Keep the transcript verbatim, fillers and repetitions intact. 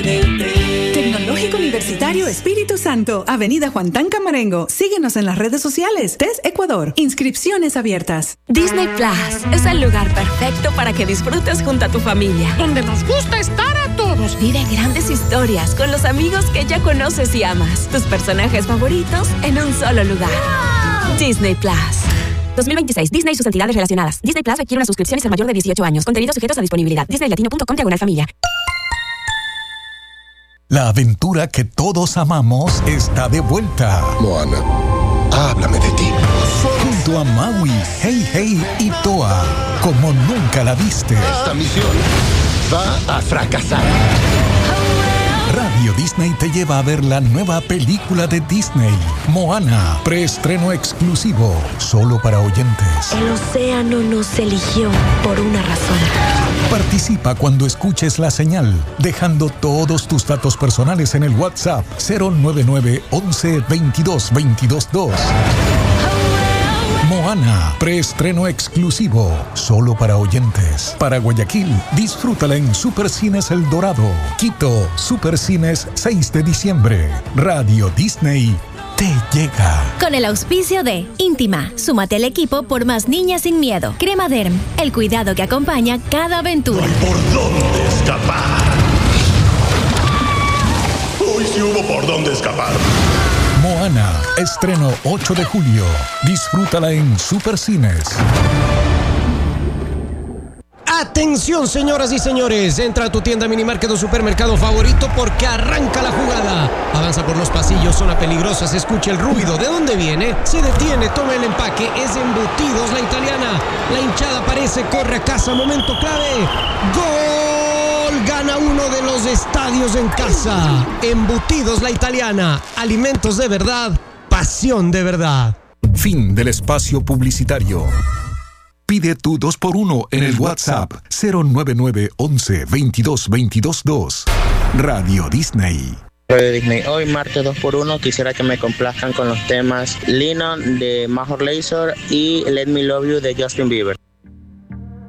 Tecnológico Universitario Espíritu Santo, Avenida Juan Tan Camarengo. Síguenos en las redes sociales. T E S Ecuador. Inscripciones abiertas. Disney Plus es el lugar perfecto para que disfrutes junto a tu familia. Donde nos gusta estar a todos. Vive grandes historias con los amigos que ya conoces y amas. Tus personajes favoritos en un solo lugar. ¡Wow! Disney Plus. dos mil veintiséis. Disney y sus entidades relacionadas. Disney Plus requiere una suscripción y ser mayor de dieciocho años. Contenidos sujetos a disponibilidad. disney latino punto com diagonal familia. La aventura que todos amamos está de vuelta. Moana, háblame de ti. Junto a Maui, Hey Hey y Toa, como nunca la viste. Esta misión va a fracasar. Radio Disney te lleva a ver la nueva película de Disney, Moana, preestreno exclusivo, solo para oyentes. El océano nos eligió por una razón. Participa cuando escuches la señal, dejando todos tus datos personales en el WhatsApp cero nueve nueve once veintidós veintidós dos. Moana, preestreno exclusivo, solo para oyentes. Para Guayaquil, disfrútala en Supercines El Dorado. Quito, Supercines seis de diciembre. Radio Disney te llega. Con el auspicio de Íntima, súmate al equipo por más niñas sin miedo. Crema Derm, el cuidado que acompaña cada aventura. No hay por dónde escapar. Hoy sí hubo por dónde escapar. Moana, estreno ocho de julio. Disfrútala en Supercines. Atención, señoras y señores, entra a tu tienda Minimarket o supermercado favorito porque arranca la jugada. Avanza por los pasillos, zona peligrosa, se escucha el ruido. ¿De dónde viene? Se detiene, toma el empaque, es Embutidos La Italiana. La hinchada aparece, corre a casa, momento clave. ¡Gol! Gana uno de los estadios en casa. Embutidos La Italiana, alimentos de verdad, pasión de verdad. Fin del espacio publicitario. Pide tu dos por uno en el WhatsApp cero nueve nueve once veintidós veintidós dos. Radio Disney. Radio Disney, hoy martes dos por uno quisiera que me complazcan con los temas Lennon de Major Lazer y Let Me Love You de Justin Bieber.